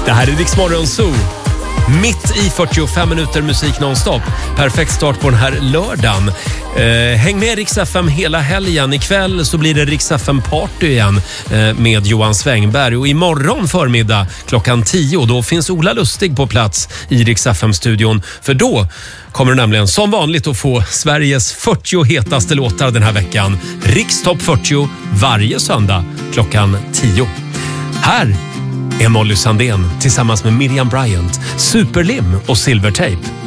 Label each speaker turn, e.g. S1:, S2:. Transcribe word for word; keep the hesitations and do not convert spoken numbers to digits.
S1: Det här är Rix Morgon Zoo. Mitt i fyrtiofem minuter musik nonstop. Perfekt start på den här lördagen. Eh, häng med Rix F M hela helgen. Ikväll så blir det Rix F M Party igen eh, med Johan Svängberg. Och imorgon förmiddag klockan tio då finns Ola Lustig på plats i Rix F M-studion. För då kommer du nämligen som vanligt att få Sveriges fyrtio hetaste låtar den här veckan. Rix Top fyrtio varje söndag klockan tio. Här är Molly Sandén tillsammans med Miriam Bryant, Superlim och Silvertape.